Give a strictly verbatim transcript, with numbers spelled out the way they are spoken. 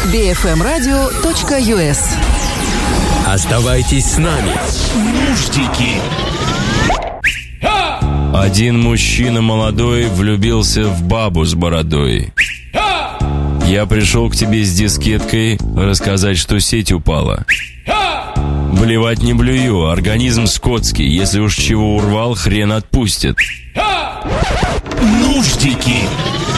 би эф эм радио точка ю эс. Оставайтесь с нами. Нуждики. Один мужчина молодой влюбился в бабу с бородой. Я пришел к тебе с дискеткой рассказать, что сеть упала. Блевать не блюю, организм скотский. Если уж чего урвал, хрен отпустит. Нуждики.